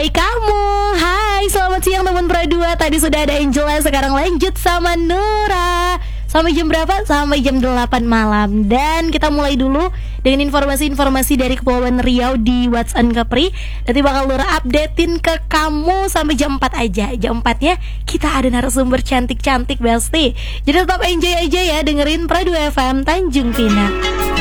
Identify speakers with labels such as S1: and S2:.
S1: bersama kamu. Hai, selamat siang teman Pro 2. Tadi sudah ada Angela, sekarang lanjut sama Nura. Sampai jam berapa? Sampai jam 8 malam. Dan kita mulai dulu dengan informasi-informasi dari Kepulauan Riau di WhatsApp Kepri. Nanti bakal Nura updatein ke kamu sampai jam 4 aja. Jam 4-nya kita ada narasumber cantik-cantik Besti. Jadi tetap enjoy aja ya, dengerin Pro 2 FM Tanjung Pinang.